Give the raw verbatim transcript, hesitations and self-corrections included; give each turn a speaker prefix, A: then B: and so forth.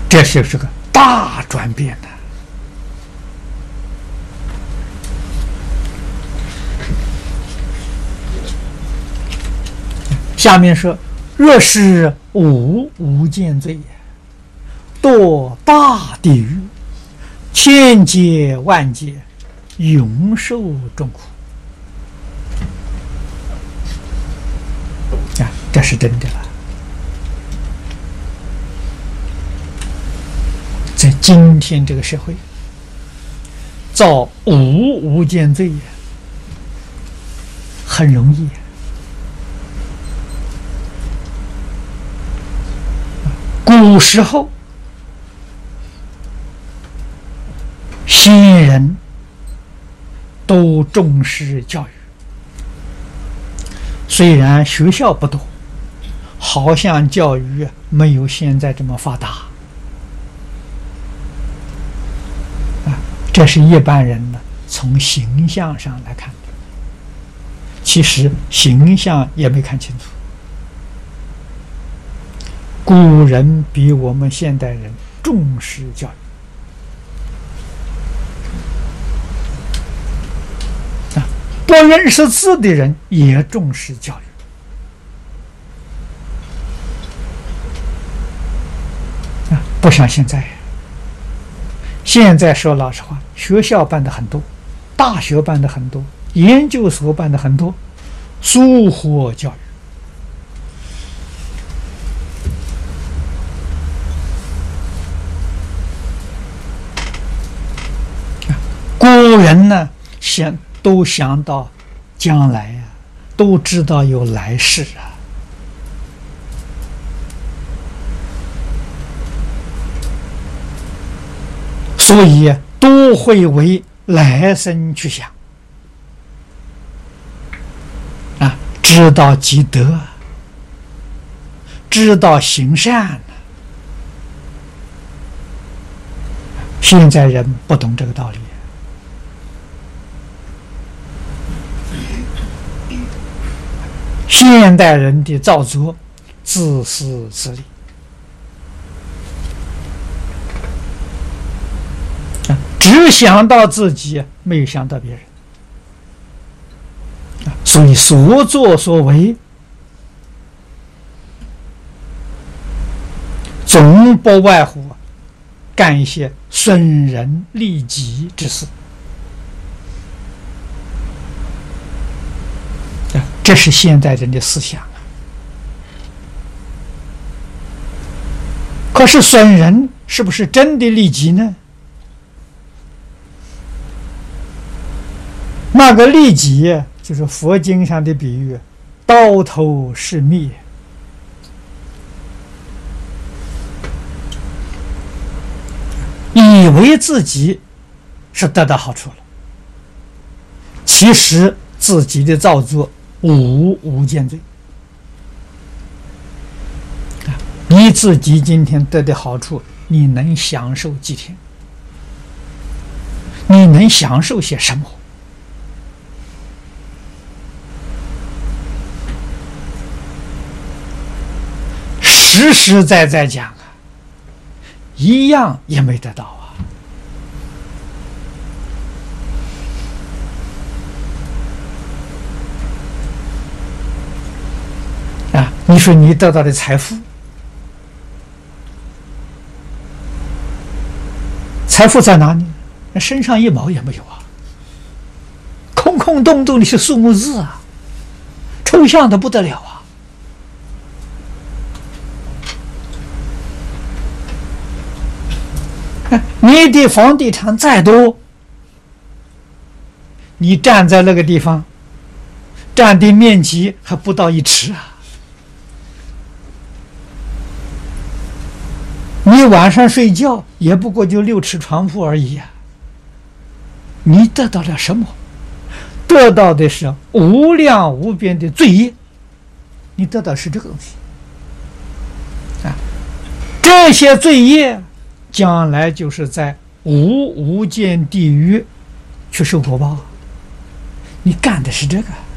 A: 这就是个大转变呢。下面说：若是无无间罪也，堕大地狱，千劫万劫，永受众苦。啊，这是真的了。在今天这个社会，造无无间罪很容易。古时候，先人都重视教育，虽然学校不多，好像教育没有现在这么发达。啊，这是一般人呢从形象上来看的，其实形象也没看清楚。古人比我们现代人重视教育，啊，不认识字的人也重视教育，啊，不像现在。现在说老实话，学校办的很多，大学办的很多，研究所办的很多，疏忽教育。古人呢，想都想到将来呀、啊，都知道有来世啊，所以都会为来生去想啊，知道积德，知道行善。现在人不懂这个道理。现代人的造作自私自利，只想到自己，没有想到别人，所以所作所为总不外乎干一些损人利己之事。这是现代人的思想啊。可是损人是不是真的利己呢？那个利己就是佛经上的比喻，刀头是灭。以为自己是得到好处了，其实自己的造作无无间罪。你自己今天得的好处，你能享受几天？你能享受些什么？实实在在讲啊，一样也没得到啊。啊，你说你得到的财富，财富在哪里？那身上一毛也没有啊，空空洞洞的是数目字啊，抽象的不得了啊。你的房地产再多，你站在那个地方，占地面积还不到一尺啊。你晚上睡觉也不过就六尺床铺而已啊。你得到了什么？得到的是无量无边的罪业。你得到是这个东西啊，这些罪业将来就是在无无间地狱去受果报。你干的是这个。